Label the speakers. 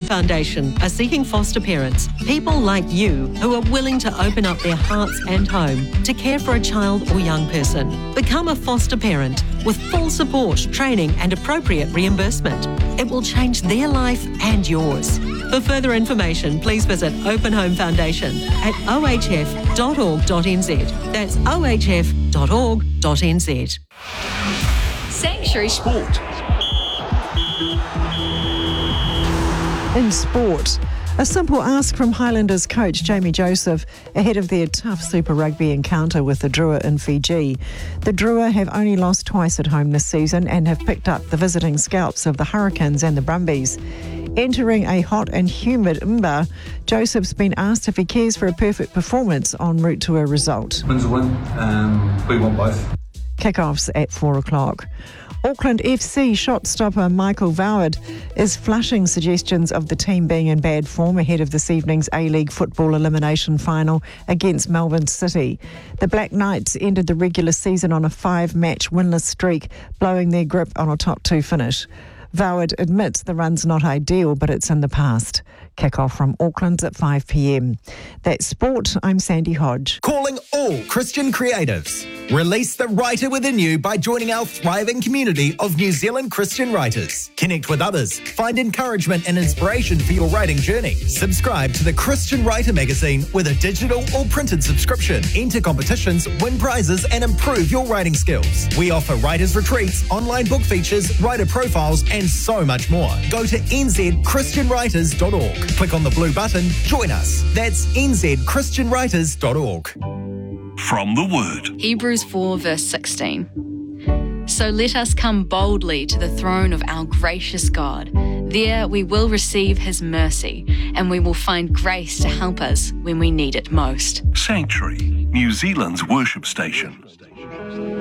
Speaker 1: Foundation are seeking foster parents, people like you who are willing to open up their hearts and home to care for a child or young person. Become a foster parent with full support, training and appropriate reimbursement. It will change their life and yours. For further information, please visit Open Home Foundation at ohf.org.nz. That's ohf.org.nz.
Speaker 2: Sanctuary
Speaker 3: Sport.
Speaker 4: In sport, a simple ask from Highlanders coach Jamie Joseph ahead of their tough Super Rugby encounter with the Drua in Fiji. The Drua have only lost twice at home this season and have picked up the visiting scalps of the Hurricanes and the Brumbies. Entering a hot and humid Mba, Joseph's been asked if he cares for a perfect performance en route to a result.
Speaker 5: Wins a win. We want both.
Speaker 4: Kick-offs at 4 o'clock. Auckland FC shot stopper Michael Voward is flushing suggestions of the team being in bad form ahead of this evening's A-League football elimination final against Melbourne City. The Black Knights ended the regular season on a 5-match winless streak, blowing their grip on a top 2 finish. Voward admits the run's not ideal, but it's in the past. Kick-off from Auckland at 5 p.m. That's sport. I'm Sandy Hodge.
Speaker 6: Calling all Christian creatives. Release the writer within you by joining our thriving community of New Zealand Christian writers. Connect with others. Find encouragement and inspiration for your writing journey. Subscribe to the Christian Writer magazine with a digital or printed subscription. Enter competitions, win prizes, and improve your writing skills. We offer writers' retreats, online book features, writer profiles, and so much more. Go to nzchristianwriters.org. Click on the blue button, join us. That's nzchristianwriters.org.
Speaker 3: From the Word.
Speaker 2: Hebrews 4 verse 16. So let us come boldly to the throne of our gracious God. There we will receive his mercy and we will find grace to help us when we need it most.
Speaker 3: Sanctuary, New Zealand's worship station.